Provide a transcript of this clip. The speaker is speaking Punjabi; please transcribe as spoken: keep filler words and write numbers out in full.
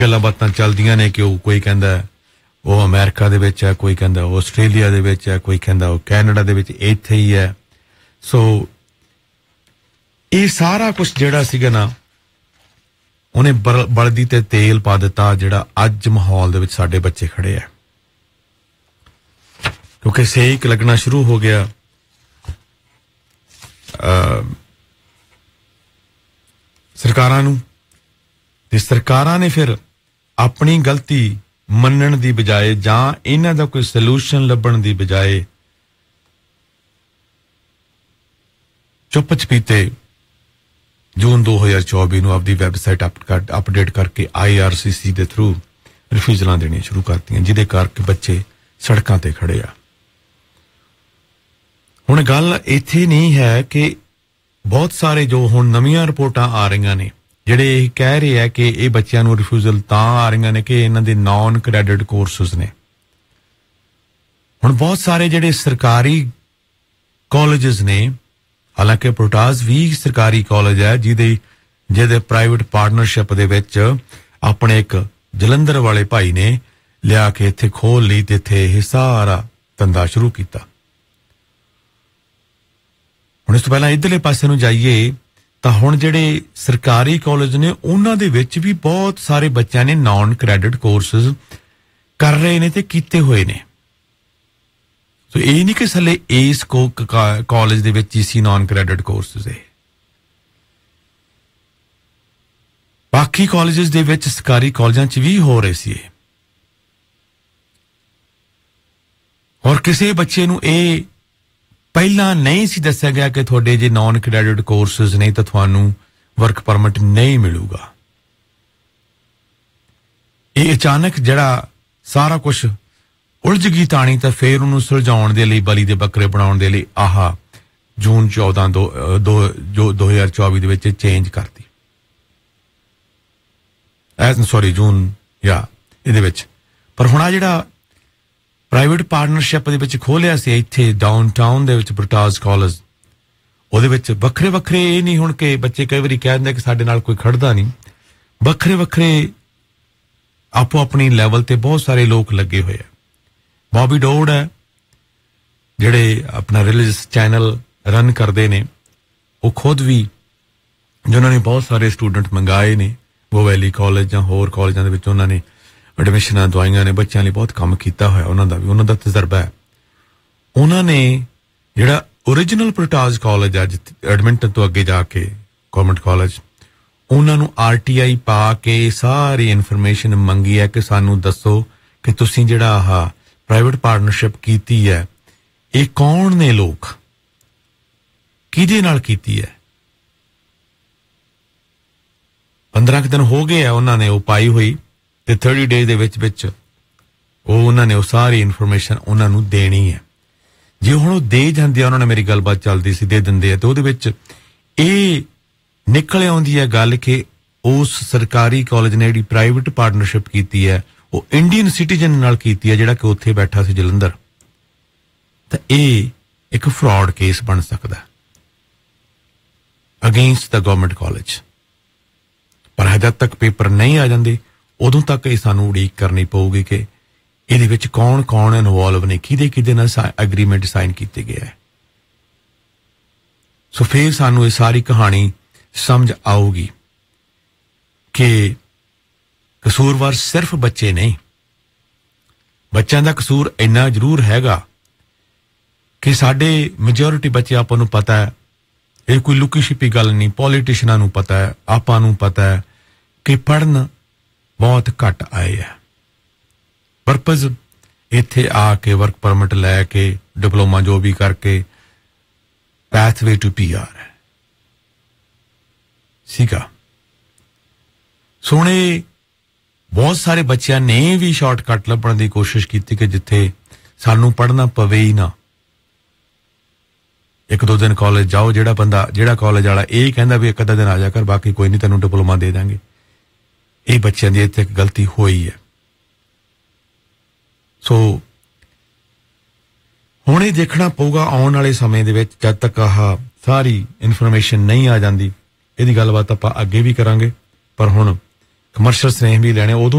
ਗੱਲਾਂ ਬਾਤਾਂ ਚੱਲਦੀਆਂ ਨੇ ਕਿ ਉਹ ਕੋਈ ਕਹਿੰਦਾ ਉਹ ਅਮਰੀਕਾ ਦੇ ਵਿੱਚ ਹੈ, ਕੋਈ ਕਹਿੰਦਾ ਉਹ ਆਸਟ੍ਰੇਲੀਆ ਦੇ ਵਿੱਚ ਹੈ, ਕੋਈ ਕਹਿੰਦਾ ਉਹ ਕੈਨੇਡਾ ਦੇ ਵਿੱਚ ਇੱਥੇ ਹੀ ਹੈ। ਸੋ ਇਹ ਸਾਰਾ ਕੁਝ ਜਿਹੜਾ ਸੀਗਾ ਨਾ ਉਹਨੇ ਬਲਦੀ ਤੇ ਤੇਲ ਪਾ ਦਿੱਤਾ ਜਿਹੜਾ ਅੱਜ ਮਾਹੌਲ ਦੇ ਵਿੱਚ ਸਾਡੇ ਬੱਚੇ ਖੜੇ ਆ, ਕਿਉਂਕਿ ਸੇਕ ਲੱਗਣਾ ਸ਼ੁਰੂ ਹੋ ਗਿਆ। ਸਰਕਾਰਾਂ ਨੂੰ ਤੇ ਸਰਕਾਰਾਂ ਨੇ ਫਿਰ ਆਪਣੀ ਗਲਤੀ ਮੰਨਣ ਦੀ ਬਜਾਏ ਜਾਂ ਇਹਨਾਂ ਦਾ ਕੋਈ ਸੋਲੂਸ਼ਨ ਲੱਭਣ ਦੀ ਬਜਾਏ ਚੁੱਪ ਚਪੀਤੇ ਜੂਨ ਦੋ ਹਜ਼ਾਰ ਚੌਵੀ ਨੂੰ ਆਪਦੀ ਵੈਬਸਾਈਟ ਅਪਡੇਟ ਕਰਕੇ ਆਈ ਆਰ ਸੀ ਸੀ ਦੇ ਥਰੂ ਰਿਫਿਊਜ਼ਲਾਂ ਦੇਣੀਆਂ ਸ਼ੁਰੂ ਕਰਤੀਆਂ, ਜਿਹਦੇ ਕਰਕੇ ਬੱਚੇ ਸੜਕਾਂ ਤੇ ਖੜੇ ਆ। ਹੁਣ ਗੱਲ ਇੱਥੇ ਨਹੀਂ ਹੈ ਕਿ ਬਹੁਤ ਸਾਰੇ ਜੋ ਹੁਣ ਨਵੀਆਂ ਰਿਪੋਰਟਾਂ ਆ ਰਹੀਆਂ ਨੇ ਜਿਹੜੇ ਇਹ ਕਹਿ ਰਹੇ ਆ ਕਿ ਇਹ ਬੱਚਿਆਂ ਨੂੰ ਰਿਫਿਊਜ਼ਲ ਤਾਂ ਆ ਰਹੀਆਂ ਨੇ ਕਿ ਇਹਨਾਂ ਦੇ ਨਾਨ ਕ੍ਰੈਡਿਟ ਕੋਰਸਿਸ ਨੇ। ਹੁਣ ਬਹੁਤ ਸਾਰੇ ਜਿਹੜੇ ਸਰਕਾਰੀ ਕਾਲਜਸ ਨੇ, ਹਾਲਾਂਕਿ ਪ੍ਰੋਟਾਸ ਵੀ ਸਰਕਾਰੀ ਕਾਲਜ ਹੈ ਜਿਹਦੇ ਜਿਹਦੇ ਪ੍ਰਾਈਵੇਟ ਪਾਰਟਨਰਸ਼ਿਪ ਦੇ ਵਿੱਚ ਆਪਣੇ ਇੱਕ ਜਲੰਧਰ ਵਾਲੇ ਭਾਈ ਨੇ ਲਿਆ ਕੇ ਇੱਥੇ ਖੋਲ ਲਈ ਤੇ ਇੱਥੇ ਇਹ ਸਾਰਾ ਧੰਦਾ ਸ਼ੁਰੂ ਕੀਤਾ। ਹੁਣ ਇਸ ਤੋਂ ਪਹਿਲਾਂ ਇੱਧਰਲੇ ਪਾਸੇ ਨੂੰ ਜਾਈਏ ਤਾਂ ਹੁਣ ਜਿਹੜੇ ਸਰਕਾਰੀ ਕਾਲਜ ਨੇ ਉਹਨਾਂ ਦੇ ਵਿੱਚ ਵੀ ਬਹੁਤ ਸਾਰੇ ਬੱਚਿਆਂ ਨੇ ਨਾਨ ਕ੍ਰੈਡਿਟ ਕੋਰਸਿਸ ਕਰ ਰਹੇ ਨੇ ਤੇ ਕੀਤੇ ਹੋਏ ਨੇ। ਸੋ ਇਹ ਨਹੀਂ ਕਿ ਸਲੇ ਇਸ ਕੋ ਕਾਲਜ ਦੇ ਵਿੱਚ ਹੀ ਸੀ ਨਾਨ ਕ੍ਰੈਡਿਟ ਕੋਰਸਿਸ ਹੈ, ਬਾਕੀ ਕਾਲਜਸ ਦੇ ਵਿੱਚ ਸਰਕਾਰੀ ਕਾਲਜਾਂ 'ਚ ਵੀ ਹੋ ਰਹੇ ਸੀ। ਔਰ ਕਿਸੇ ਬੱਚੇ ਨੂੰ ਇਹ ਪਹਿਲਾਂ ਨਹੀਂ ਸੀ ਦੱਸਿਆ ਗਿਆ ਕਿ ਤੁਹਾਡੇ ਜੇ ਨਾਨ ਕ੍ਰੈਡਿਟ ਕੋਰਸਿਸ ਨਹੀਂ ਤਾਂ ਤੁਹਾਨੂੰ ਵਰਕ ਪਰਮਿਟ ਨਹੀਂ ਮਿਲੂਗਾ। ਇਹ ਅਚਾਨਕ ਜਿਹੜਾ ਸਾਰਾ ਕੁਝ ਉਲਝ ਗਈ ਤਾਣੀ ਤਾਂ ਫੇਰ ਉਹਨੂੰ ਸੁਲਝਾਉਣ ਦੇ ਲਈ ਬਲੀ ਦੇ ਬੱਕਰੇ ਬਣਾਉਣ ਦੇ ਲਈ ਆਹ ਜੂਨ ਚੌਦਾਂ ਦੋ ਜੋ ਦੋ ਹਜ਼ਾਰ ਚੌਵੀ ਦੇ ਵਿੱਚ ਚੇਂਜ ਕਰਤੀ ਐਸ ਸੌਰੀ ਜੂਨ ਜਾਂ ਇਹਦੇ ਵਿੱਚ। ਪਰ ਹੁਣ ਆ ਜਿਹੜਾ ਪ੍ਰਾਈਵੇਟ ਪਾਰਟਨਰਸ਼ਿਪ ਦੇ ਵਿੱਚ ਖੋਲਿਆ ਸੀ ਇੱਥੇ ਡਾਊਨਟਾਊਨ ਦੇ ਵਿੱਚ ਬਰਟਾਜ਼ ਕਾਲਜ, ਉਹਦੇ ਵਿੱਚ ਵੱਖਰੇ ਵੱਖਰੇ ਇਹ ਨਹੀਂ ਹੁਣ ਕਿ ਬੱਚੇ ਕਈ ਵਾਰੀ ਕਹਿ ਦਿੰਦੇ ਕਿ ਸਾਡੇ ਨਾਲ ਕੋਈ ਖੜਦਾ ਨਹੀਂ, ਵੱਖਰੇ ਵੱਖਰੇ ਆਪੋ ਆਪਣੀ ਲੈਵਲ ਤੇ ਬਹੁਤ ਸਾਰੇ ਲੋਕ ਲੱਗੇ ਹੋਏ ਆ। ਬੌਬੀ ਡੋਡ ਹੈ ਜਿਹੜੇ ਆਪਣਾ ਰਿਲੀਜੀਅਸ ਚੈਨਲ ਰਨ ਕਰਦੇ ਨੇ, ਉਹ ਖੁਦ ਵੀ ਜਿਨ੍ਹਾਂ ਨੇ ਬਹੁਤ ਸਾਰੇ ਸਟੂਡੈਂਟ ਮੰਗਾਏ ਨੇ ਉਹ ਵੈਲੀ ਕਾਲਜ ਜਾਂ ਹੋਰ ਕਾਲਜਾਂ ਦੇ ਵਿੱਚ ਉਹਨਾਂ ਨੇ ਐਡਮਿਸ਼ਨਾਂ ਦਵਾਈਆਂ ਨੇ, ਬੱਚਿਆਂ ਲਈ ਬਹੁਤ ਕੰਮ ਕੀਤਾ ਹੋਇਆ, ਉਹਨਾਂ ਦਾ ਵੀ ਉਹਨਾਂ ਦਾ ਤਜਰਬਾ ਹੈ। ਉਹਨਾਂ ਨੇ ਜਿਹੜਾ ਓਰੀਜਨਲ ਪ੍ਰੋਟਾਜ਼ ਕਾਲਜ ਹੈ ਜਿੱਥੇ ਐਡਮਿੰਟਨ ਤੋਂ ਅੱਗੇ ਜਾ ਕੇ ਗੌਰਮੈਂਟ ਕਾਲਜ, ਉਹਨਾਂ ਨੂੰ ਆਰ ਟੀ ਆਈ ਪਾ ਕੇ ਸਾਰੀ ਇਨਫੋਰਮੇਸ਼ਨ ਮੰਗੀ ਹੈ ਕਿ ਸਾਨੂੰ ਦੱਸੋ ਕਿ ਤੁਸੀਂ ਜਿਹੜਾ ਆਹ ਪ੍ਰਾਈਵੇਟ ਪਾਰਟਨਰਸ਼ਿਪ ਕੀਤੀ ਹੈ ਇਹ ਕੌਣ ਨੇ ਲੋਕ, ਕਿਹਦੇ ਨਾਲ ਕੀਤੀ ਹੈ। ਪੰਦਰਾਂ ਕੁ ਦਿਨ ਹੋ ਗਏ ਆ ਉਹਨਾਂ ਨੇ ਉਹ ਪਾਈ ਹੋਈ ਤੇ ਥਰਟੀ ਡੇਜ਼ ਦੇ ਵਿੱਚ ਵਿੱਚ ਉਹ ਉਹਨਾਂ ਨੇ ਉਹ ਸਾਰੀ ਇਨਫੋਰਮੇਸ਼ਨ ਉਹਨਾਂ ਨੂੰ ਦੇਣੀ ਹੈ। ਜੇ ਹੁਣ ਉਹ ਦੇ ਜਾਂਦੇ ਆ, ਉਹਨਾਂ ਨੇ ਮੇਰੀ ਗੱਲਬਾਤ ਚੱਲਦੀ ਸੀ ਦੇ ਦਿੰਦੇ ਆ, ਤੇ ਉਹਦੇ ਵਿੱਚ ਇਹ ਨਿਕਲ ਆਉਂਦੀ ਹੈ ਗੱਲ ਕਿ ਉਸ ਸਰਕਾਰੀ ਕਾਲਜ ਨੇ ਜਿਹੜੀ ਪ੍ਰਾਈਵੇਟ ਪਾਰਟਨਰਸ਼ਿਪ ਕੀਤੀ ਹੈ ਉਹ ਇੰਡੀਅਨ ਸਿਟੀਜ਼ਨ ਨਾਲ ਕੀਤੀ ਹੈ ਜਿਹੜਾ ਕਿ ਉੱਥੇ ਬੈਠਾ ਸੀ ਜਲੰਧਰ। ਤਾਂ ਇਹ ਇੱਕ ਫਰਾਡ ਕੇਸ ਬਣ ਸਕਦਾ ਅਗੇਂਸਟ ਦਾ ਗਵਰਨਮੈਂਟ ਕਾਲਜ। ਪਰ ਹਜੇ ਤੱਕ ਪੇਪਰ ਨਹੀਂ ਆ ਜਾਂਦੇ, ਉਦੋਂ ਤੱਕ ਇਹ ਸਾਨੂੰ ਉਡੀਕ ਕਰਨੀ ਪਊਗੀ ਕਿ ਇਹਦੇ ਵਿੱਚ ਕੌਣ ਕੌਣ ਇਨਵੋਲਵ ਨੇ, ਕਿਹਦੇ ਕਿਹਦੇ ਨਾਲ ਐਗਰੀਮੈਂਟ ਸਾਈਨ ਕੀਤੇ ਗਏ ਹੈ। ਸੋ ਫਿਰ ਸਾਨੂੰ ਇਹ ਸਾਰੀ ਕਹਾਣੀ ਸਮਝ ਆਊਗੀ ਕਿ ਕਸੂਰਵਾਰ ਸਿਰਫ ਬੱਚੇ ਨਹੀਂ, ਬੱਚਿਆਂ ਦਾ ਕਸੂਰ ਇੰਨਾ ਜ਼ਰੂਰ ਹੈਗਾ ਕਿ ਸਾਡੇ ਮੈਜੋਰਿਟੀ ਬੱਚੇ ਆਪਾਂ ਨੂੰ ਪਤਾ ਹੈ, ਇਹ ਕੋਈ ਲੁਕੀ ਛਿਪੀ ਗੱਲ ਨਹੀਂ, ਪੋਲੀਟੀਸ਼ੀਅਨਾਂ ਨੂੰ ਪਤਾ ਹੈ, ਆਪਾਂ ਨੂੰ ਪਤਾ ਹੈ ਕਿ ਪੜ੍ਹਨ ਬਹੁਤ ਘੱਟ ਆਏ ਆ। ਪਰਪਸ ਇੱਥੇ ਆ ਕੇ ਵਰਕ ਪਰਮਿਟ ਲੈ ਕੇ ਡਿਪਲੋਮਾ ਜੋ ਵੀ ਕਰਕੇ ਪੈਥਵੇ ਟੂ ਪੀ ਆਰ ਹੈ ਸੀਗਾ। ਸੋਹਣੇ ਬਹੁਤ ਸਾਰੇ ਬੱਚਿਆਂ ਨੇ ਵੀ ਸ਼ਾਰਟਕਟ ਲੱਭਣ ਦੀ ਕੋਸ਼ਿਸ਼ ਕੀਤੀ ਕਿ ਜਿੱਥੇ ਸਾਨੂੰ ਪੜ੍ਹਨਾ ਪਵੇ ਹੀ ਨਾ, ਇੱਕ ਦੋ ਦਿਨ ਕਾਲਜ ਜਾਓ, ਜਿਹੜਾ ਬੰਦਾ ਜਿਹੜਾ ਕਾਲਜ ਵਾਲਾ ਇਹ ਕਹਿੰਦਾ ਵੀ ਇੱਕ ਅੱਧਾ ਦਿਨ ਆ ਜਾ ਕਰ, ਬਾਕੀ ਕੋਈ ਨਹੀਂ ਤੈਨੂੰ ਡਿਪਲੋਮਾ ਦੇ ਦਾਂਗੇ। ਇਹ ਬੱਚਿਆਂ ਦੀ ਇੱਥੇ ਇੱਕ ਗਲਤੀ ਹੋਈ ਹੈ। ਸੋ ਹੁਣ ਇਹ ਦੇਖਣਾ ਪਊਗਾ ਆਉਣ ਵਾਲੇ ਸਮੇਂ ਦੇ ਵਿੱਚ, ਜਦ ਤੱਕ ਆਹ ਸਾਰੀ ਇਨਫੋਰਮੇਸ਼ਨ ਨਹੀਂ ਆ ਜਾਂਦੀ, ਇਹਦੀ ਗੱਲਬਾਤ ਆਪਾਂ ਅੱਗੇ ਵੀ ਕਰਾਂਗੇ। ਪਰ ਹੁਣ ਕਮਰਸ਼ੀਅਲ ਸਨੇਹ ਵੀ ਲੈਣੇ, ਉਦੋਂ